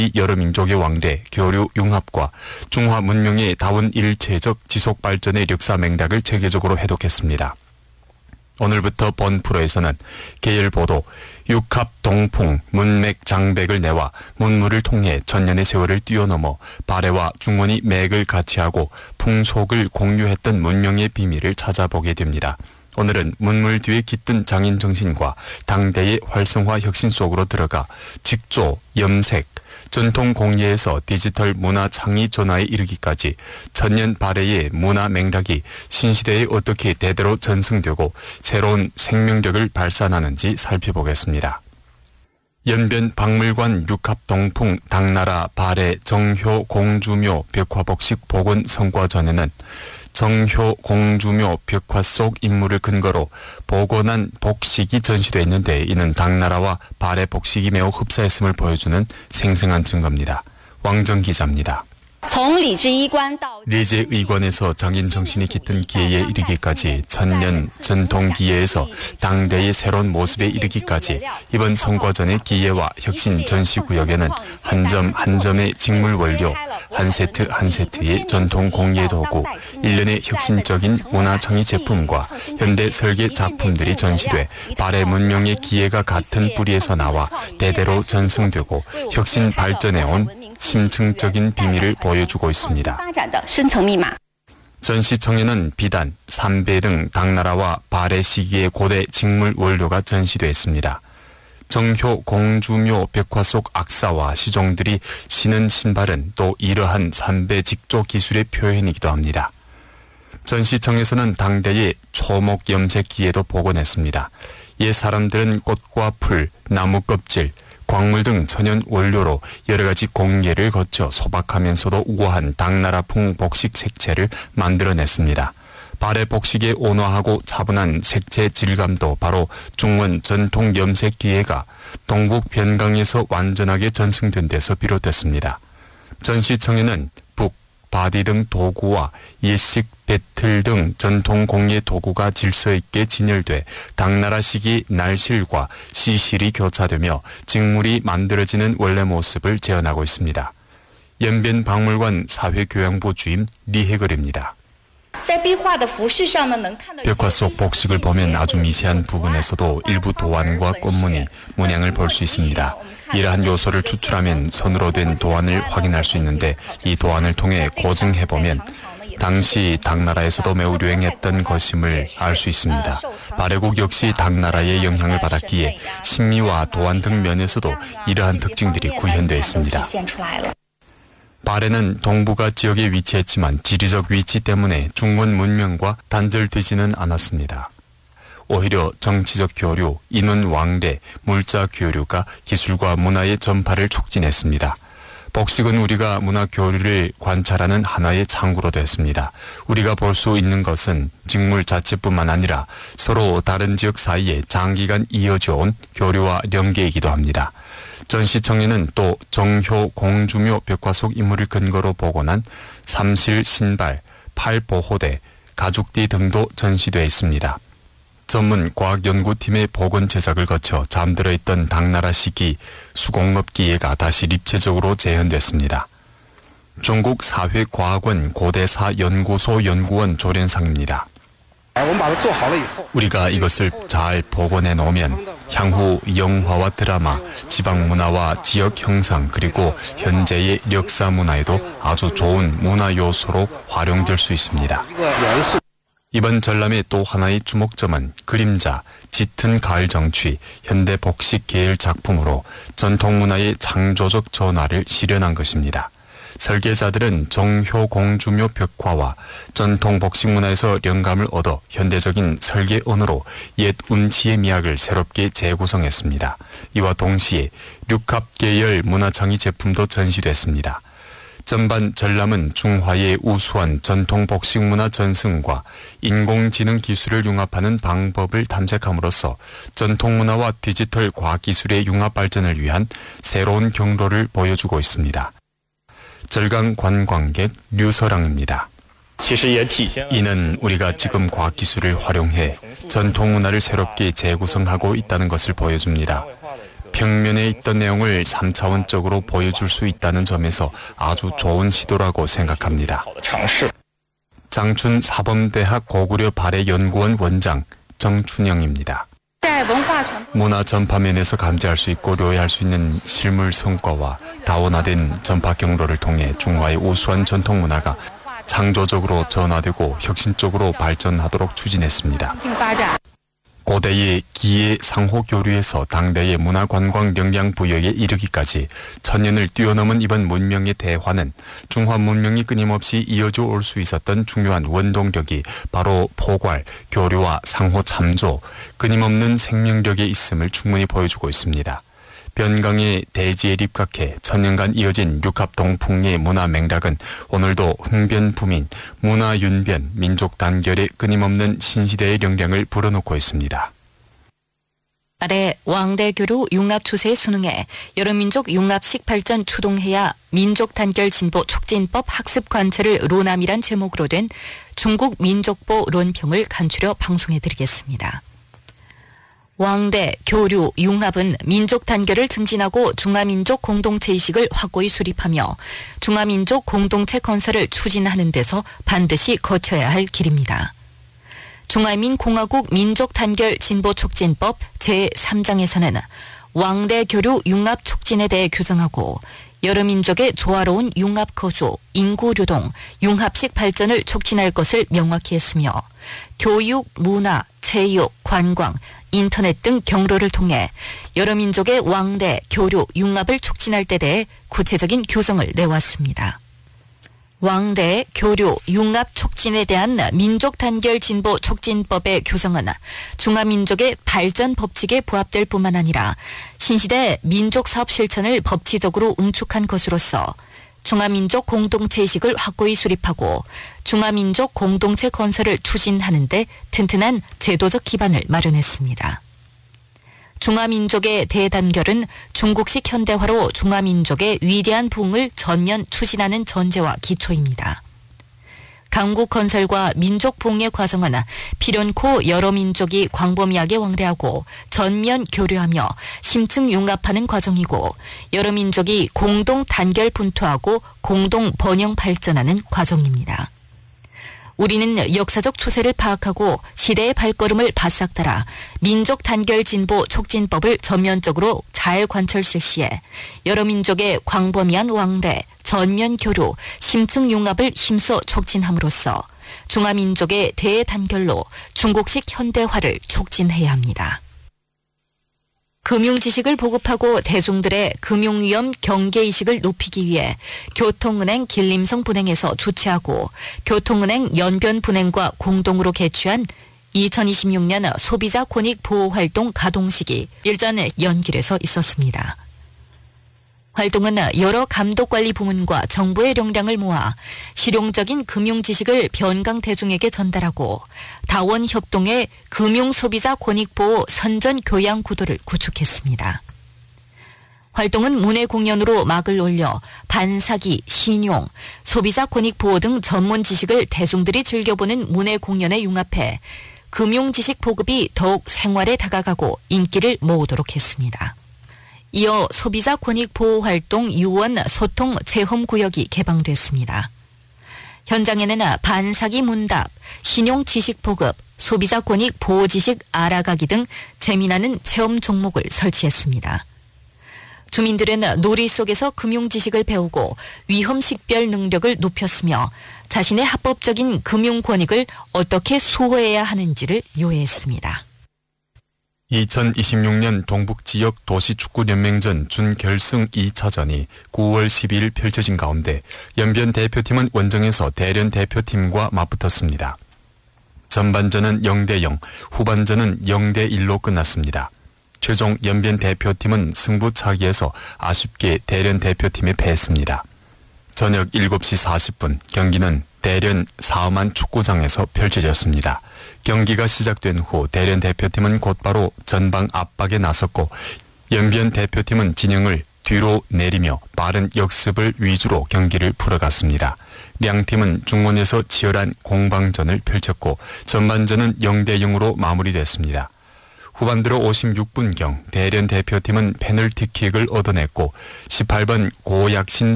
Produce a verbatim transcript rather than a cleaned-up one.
우리 여러 민족의 왕래, 교류 융합과 중화 문명의 다원 일체적 지속 발전의 역사 맥락을 체계적으로 해독했습니다. 오늘부터 본 프로에서는 계열 보도, 육합 동풍, 문맥 장백을 내와 문물을 통해 천년의 세월을 뛰어넘어 발해와 중원이 맥을 같이 하고 풍속을 공유했던 문명의 비밀을 찾아보게 됩니다. 오늘은 문물 뒤에 깃든 장인 정신과 당대의 활성화 혁신 속으로 들어가 직조, 염색, 전통 공예에서 디지털 문화 창의 전화에 이르기까지 천년 발해의 문화 맥락이 신시대에 어떻게 대대로 전승되고 새로운 생명력을 발산하는지 살펴보겠습니다. 연변 박물관 육합 동풍 당나라 발해 정효 공주묘 벽화복식 복원 성과전에는 정효 공주묘 벽화 속 인물을 근거로 복원한 복식이 전시되어 있는데 이는 당나라와 발해 복식이 매우 흡사했음을 보여주는 생생한 증거입니다. 왕정 기자입니다. 리제 의관에서 장인 정신이 깃든 기회에 이르기까지 천년 전통 기회에서 당대의 새로운 모습에 이르기까지 이번 성과전의 기회와 혁신 전시구역에는 한 점 한 점의 직물 원료, 한 세트 한 세트의 전통 공예 도구, 일련의 혁신적인 문화창의 제품과 현대 설계 작품들이 전시돼 발해 문명의 기회가 같은 뿌리에서 나와 대대로 전승되고 혁신 발전해온 심층적인 비밀을 보여주고 있습니다. 전시청에는 비단, 삼배 등 당나라와 발해 시기의 고대 직물 원료가 전시되어 있습니다. 정효 공주묘 벽화 속 악사와 시종들이 신은 신발은 또 이러한 삼배 직조 기술의 표현이기도 합니다. 전시청에서는 당대의 초목 염색 기예도 복원했습니다. 옛 사람들은 꽃과 풀, 나무 껍질, 광물 등 천연 원료로 여러 가지 공예를 거쳐 소박하면서도 우아한 당나라풍 복식 색채를 만들어냈습니다. 발해 복식의 온화하고 차분한 색채 질감도 바로 중원 전통 염색 기예가 동북 변강에서 완전하게 전승된 데서 비롯됐습니다. 전시청에는 북, 바디 등 도구와 예식, 배틀 등 전통 공예 도구가 질서 있게 진열돼 당나라 시기 날실과 시실이 교차되며 직물이 만들어지는 원래 모습을 재현하고 있습니다. 연변 박물관 사회교양부 주임 리해걸입니다. 벽화 속 복식을 보면 아주 미세한 부분에서도 일부 도안과 꽃무늬, 문양을 볼 수 있습니다. 이러한 요소를 추출하면 선으로 된 도안을 확인할 수 있는데 이 도안을 통해 고증해보면 당시 당나라에서도 매우 유행했던 것임을 알 수 있습니다. 발해국 역시 당나라의 영향을 받았기에 신미와 도안 등 면에서도 이러한 특징들이 구현되어 있습니다. 발해는 동북아 지역에 위치했지만 지리적 위치 때문에 중원 문명과 단절되지는 않았습니다. 오히려 정치적 교류, 인원 왕래, 물자 교류가 기술과 문화의 전파를 촉진했습니다. 복식은 우리가 문화 교류를 관찰하는 하나의 창구로 됐습니다. 우리가 볼 수 있는 것은 직물 자체뿐만 아니라 서로 다른 지역 사이에 장기간 이어져 온 교류와 연계이기도 합니다. 전시청에는 또 정효 공주묘 벽화 속 인물을 근거로 복원한 삼실 신발, 팔보호대, 가죽띠 등도 전시되어 있습니다. 전문 과학연구팀의 복원 제작을 거쳐 잠들어 있던 당나라 시기 수공업 기예가 다시 입체적으로 재현됐습니다. 중국 사회과학원 고대사 연구소 연구원 조련상입니다. 우리가 이것을 잘 복원해 놓으면 향후 영화와 드라마, 지방문화와 지역 형상 그리고 현재의 역사 문화에도 아주 좋은 문화 요소로 활용될 수 있습니다. 이번 전람의 또 하나의 주목점은 그림자, 짙은 가을 정취, 현대 복식 계열 작품으로 전통문화의 창조적 전환을 실현한 것입니다. 설계자들은 정효 공주묘 벽화와 전통 복식 문화에서 영감을 얻어 현대적인 설계 언어로 옛 운치의 미학을 새롭게 재구성했습니다. 이와 동시에 육합 계열 문화창의 제품도 전시됐습니다. 전반 전람은 중화의 우수한 전통 복식 문화 전승과 인공지능 기술을 융합하는 방법을 탐색함으로써 전통 문화와 디지털 과학기술의 융합 발전을 위한 새로운 경로를 보여주고 있습니다. 절강 관광객 류서랑입니다. 이는 우리가 지금 과학기술을 활용해 전통 문화를 새롭게 재구성하고 있다는 것을 보여줍니다. 평면에 있던 내용을 삼 차원적으로 보여줄 수 있다는 점에서 아주 좋은 시도라고 생각합니다. 장춘 사범대학 고구려 발해연구원 원장 정춘영입니다. 문화 전파면에서 감지할 수 있고 료해할 수 있는 실물 성과와 다원화된 전파 경로를 통해 중화의 우수한 전통 문화가 창조적으로 전화되고 혁신적으로 발전하도록 추진했습니다. 고대의 기의 상호 교류에서 당대의 문화 관광 역량 부여에 이르기까지 천년을 뛰어넘은 이번 문명의 대화는 중화 문명이 끊임없이 이어져 올 수 있었던 중요한 원동력이 바로 포괄, 교류와 상호 참조, 끊임없는 생명력에 있음을 충분히 보여주고 있습니다. 변강의 대지에 입각해 천년간 이어진 육합동풍의 문화 맹락은 오늘도 흥변부민, 문화윤변, 민족 단결의 끊임없는 신시대의 역량을 불어넣고 있습니다. 아래 왕래교류 융합 추세에 순응해 여러민족 융합식 발전 추동해야 민족 단결 진보 촉진법 학습 관찰을 로남이란 제목으로 된 중국 민족보論평을 간추려 방송해드리겠습니다. 왕래, 교류, 융합은 민족 단결을 증진하고 중화민족 공동체의식을 확고히 수립하며 중화민족 공동체 건설을 추진하는 데서 반드시 거쳐야 할 길입니다. 중화민공화국 민족단결 진보촉진법 제삼 장에서는 왕래, 교류, 융합 촉진에 대해 규정하고 여러 민족의 조화로운 융합 거주, 인구 류동, 융합식 발전을 촉진할 것을 명확히 했으며 교육, 문화, 체육, 관광, 인터넷 등 경로를 통해 여러 민족의 왕래, 교류, 융합을 촉진할 때 대해 구체적인 규정을 내왔습니다. 왕래, 교류, 융합 촉진에 대한 민족 단결 진보 촉진법의 규정은 중화민족의 발전 법칙에 부합될 뿐만 아니라 신시대 민족 사업 실천을 법치적으로 응축한 것으로서 중화민족 공동체의식을 확고히 수립하고 중화민족 공동체 건설을 추진하는 데 튼튼한 제도적 기반을 마련했습니다. 중화민족의 대단결은 중국식 현대화로 중화민족의 위대한 부흥을 전면 추진하는 전제와 기초입니다. 강국 건설과 민족 부흥의 과정은 필연코 여러 민족이 광범위하게 왕래하고 전면 교류하며 심층 융합하는 과정이고 여러 민족이 공동 단결 분투하고 공동 번영 발전하는 과정입니다. 우리는 역사적 추세를 파악하고 시대의 발걸음을 바싹 따라 민족 단결 진보 촉진법을 전면적으로 잘 관철 실시해 여러 민족의 광범위한 왕래, 전면 교류, 심층 융합을 힘써 촉진함으로써 중화민족의 대단결로 중국식 현대화를 촉진해야 합니다. 금융지식을 보급하고 대중들의 금융위험 경계의식을 높이기 위해 교통은행 길림성 분행에서 주최하고 교통은행 연변분행과 공동으로 개최한 이천이십육 년 소비자 권익 보호활동 가동식이 일전 연길에서 있었습니다. 활동은 여러 감독관리 부문과 정부의 역량을 모아 실용적인 금융지식을 변강 대중에게 전달하고 다원 협동의 금융소비자 권익보호 선전 교양 구도를 구축했습니다. 활동은 문예 공연으로 막을 올려 반사기, 신용, 소비자 권익보호 등 전문 지식을 대중들이 즐겨보는 문예 공연에 융합해 금융지식 보급이 더욱 생활에 다가가고 인기를 모으도록 했습니다. 이어 소비자 권익 보호 활동 유원 소통 체험 구역이 개방됐습니다. 현장에는 반사기 문답, 신용 지식 보급, 소비자 권익 보호 지식 알아가기 등 재미나는 체험 종목을 설치했습니다. 주민들은 놀이 속에서 금융 지식을 배우고 위험 식별 능력을 높였으며 자신의 합법적인 금융 권익을 어떻게 수호해야 하는지를 요해했습니다. 이천이십육 년 동북지역 도시축구연맹전 준결승 이 차전이 구월 십이일 펼쳐진 가운데 연변 대표팀은 원정에서 대련 대표팀과 맞붙었습니다. 전반전은 영 대 영, 후반전은 영 대 일로 끝났습니다. 최종 연변 대표팀은 승부차기에서 아쉽게 대련 대표팀에 패했습니다. 저녁 일곱 시 사십 분 경기는 대련 사엄한 축구장에서 펼쳐졌습니다. 경기가 시작된 후 대련 대표팀은 곧바로 전방 압박에 나섰고 연변 대표팀은 진영을 뒤로 내리며 빠른 역습을 위주로 경기를 풀어갔습니다. 양팀은 중원에서 치열한 공방전을 펼쳤고 전반전은 영 대 영으로 마무리됐습니다. 후반 들어 오십육 분경 대련 대표팀은 페널티킥을 얻어냈고 십팔 번 고약신